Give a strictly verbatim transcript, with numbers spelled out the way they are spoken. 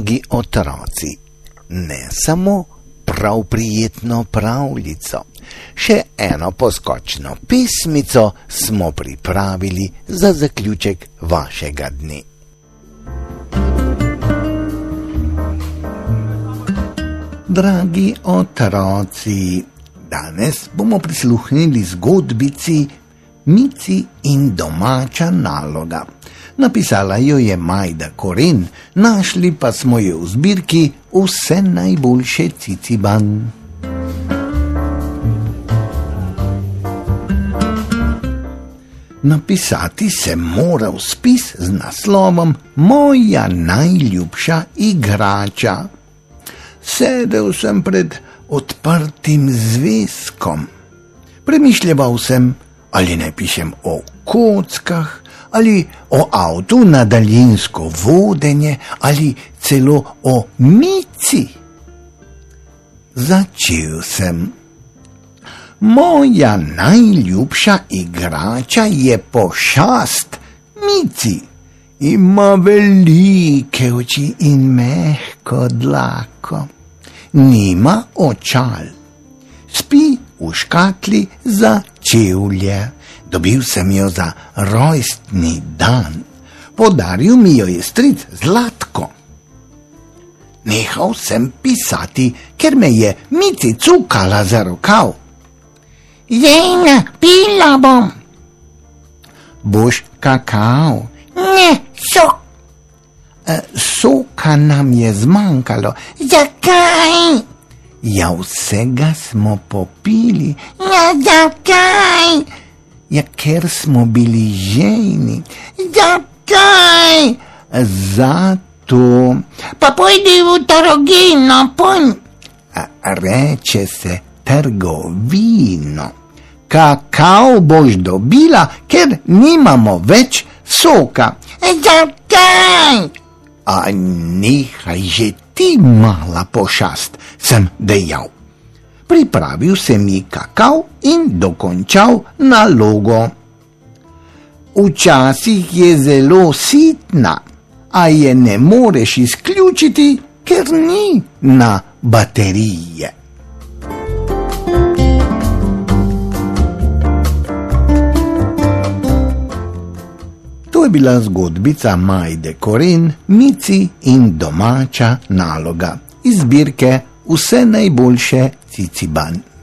Dragi otroci, ne samo prav prijetno pravljico, še eno poskočno pesmico smo pripravili za zaključek vašega dne. Dragi otroci, danes bomo prisluhnili zgodbici Mici in domača naloga. Napisala jo je Majda Koren, našli pa smo jo v zbirki Vse najboljše Ciciban. Napisati se mora v spis z naslovom Moja najljubša igrača. Sedel sem pred odprtim zvezkom. Premišljeval sem, ali naj pišem o kockah, ali o avtu na daljinsko vodenje, ali celo o Mici. Začel sem. Moja najljubša igrača je pošast Mici. Ima velike oči in mehko dlako. Nima očal. Spi v škatli za čevlje. Dobil sem jo za rojstni dan. Podaril mi jo je stric Zlatko. Nehal sem pisati, ker me je Mici cukala za rokav. Jejna, pila bom. Boš kakao? Ne, sok. E, soka nam je zmanjkalo. Zakaj? Ja, vsega smo popili. Ja, zakaj? Ja, ker smo bili žejni. Zakaj? Zato. Pa pojdi v trgovino, pojdi. Reče se trgovino. Kakao boš dobila, ker nimamo več soka. Zakaj? A nehaj že ti, mala pošast, sem dejal. Pripravil sem ji kakao in dokončal nalogo. Včasih je zelo sitna, a je ne moreš izključiti, ker ni na baterije. To je bila zgodbica Majde Koren, Mici in domača naloga iz zbirke Vse najboljše Ciciban.